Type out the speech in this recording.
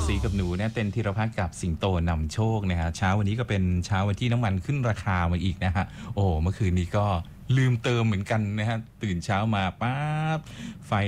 สีกับหนูเนี่ยเต้นธีรพัฒน์กับสิงโตนำโชคนะฮะเช้าวันนี้ก็เป็นเช้าวันที่น้ำมันขึ้นราคามาอีกนะฮะโอ้เมื่อคืนนี้ก็ลืมเติมเหมือนกันนะฮะตื่นเช้ามาปั๊บไฟ